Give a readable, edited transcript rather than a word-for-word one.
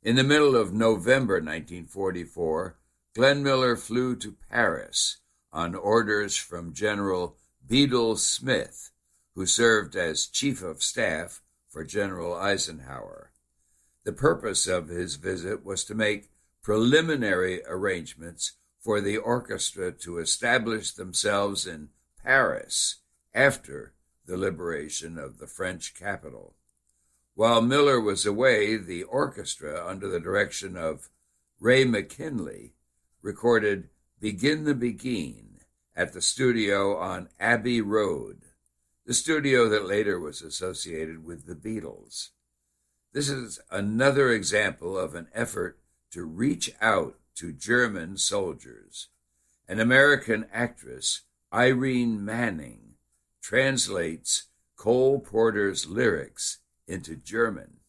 In the middle of November 1944, Glenn Miller flew to Paris on orders from General Bedell Smith, who served as Chief of Staff for General Eisenhower. The purpose of his visit was to make preliminary arrangements for the orchestra to establish themselves in Paris after the liberation of the French capital. While Miller was away, the orchestra, under the direction of Ray McKinley, recorded Begin the Beguine at the studio on Abbey Road, the studio that later was associated with the Beatles. This is another example of an effort to reach out to German soldiers. An American actress, Irene Manning, translates Cole Porter's lyrics into German.